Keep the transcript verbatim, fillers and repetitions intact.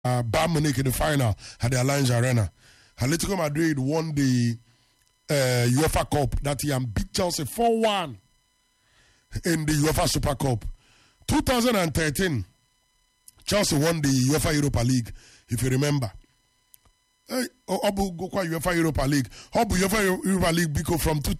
uh, Bayern Munich in the final at the Allianz Arena. Atletico Madrid won the uh, UEFA Cup that year and beat Chelsea four one in the UEFA Super Cup. twenty thirteen, Chelsea won the UEFA Europa League, if you remember. Hey, Obu go kwa UEFA Europa League. Obu UEFA Europa League because from two